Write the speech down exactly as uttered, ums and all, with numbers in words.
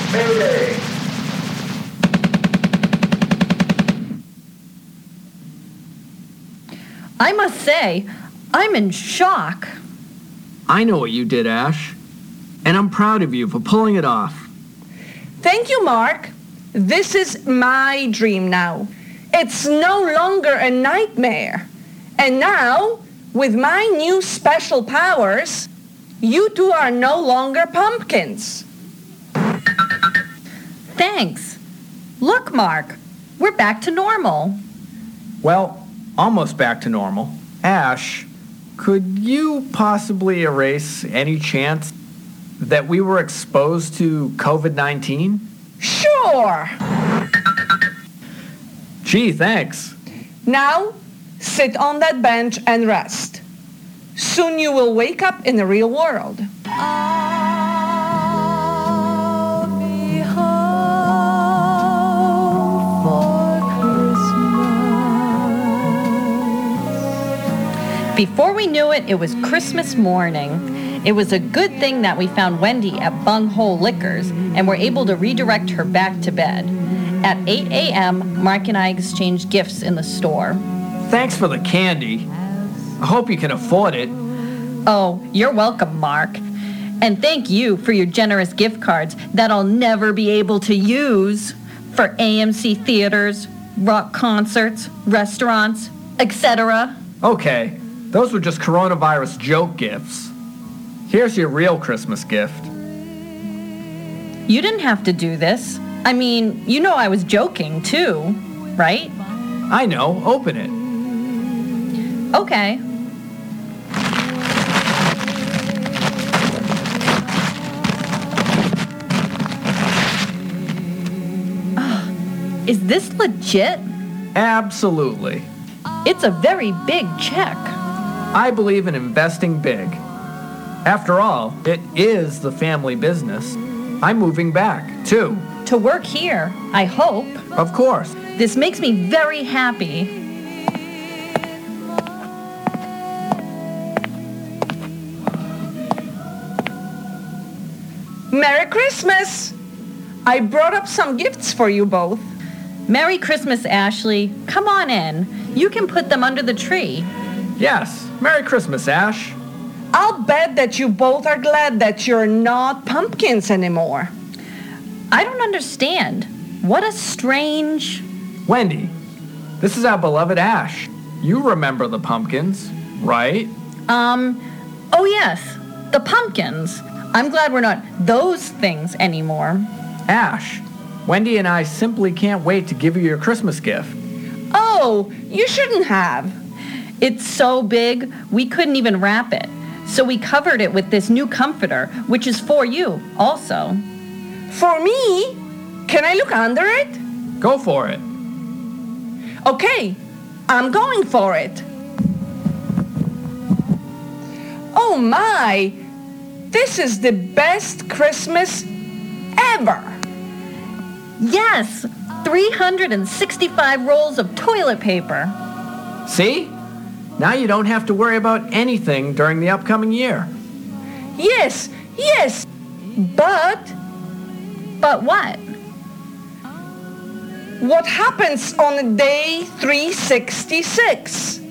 Mayday! I must say, I'm in shock. I know what you did, Ash. And I'm proud of you for pulling it off. Thank you, Mark. This is my dream now. It's no longer a nightmare. And now, with my new special powers, you two are no longer pumpkins. Thanks. Look, Mark, we're back to normal. Well, almost back to normal. Ash, could you possibly erase any chance that we were exposed to covid nineteen? Sure. Gee, thanks. Now, sit on that bench and rest. Soon you will wake up in the real world. I'll be home for Christmas. Before we knew it, it was Christmas morning. It was a good thing that we found Wendy at Bunghole Liquors and were able to redirect her back to bed. At eight a.m., Mark and I exchanged gifts in the store. Thanks for the candy. I hope you can afford it. Oh, you're welcome, Mark. And thank you for your generous gift cards that I'll never be able to use for A M C theaters, rock concerts, restaurants, et cetera. Okay, those were just coronavirus joke gifts. Here's your real Christmas gift. You didn't have to do this. I mean, you know I was joking, too, right? I know. Open it. Okay. Oh, is this legit? Absolutely. It's a very big check. I believe in investing big. After all, it is the family business. I'm moving back, too. To work here, I hope. Of course. This makes me very happy. Merry Christmas! I brought up some gifts for you both. Merry Christmas, Ashley. Come on in. You can put them under the tree. Yes. Merry Christmas, Ash. I'll bet that you both are glad that you're not pumpkins anymore. I don't understand. What a strange... Wendy, this is our beloved Ash. You remember the pumpkins, right? Um, oh yes, the pumpkins. I'm glad we're not those things anymore. Ash, Wendy and I simply can't wait to give you your Christmas gift. Oh, you shouldn't have. It's so big, we couldn't even wrap it. So we covered it with this new comforter, which is for you also. For me? Can I look under it? Go for it. Okay, I'm going for it. Oh my! This is the best Christmas ever! Yes! three hundred sixty-five rolls of toilet paper. See? Now you don't have to worry about anything during the upcoming year. Yes, yes, but... But what? What happens on day three sixty-six?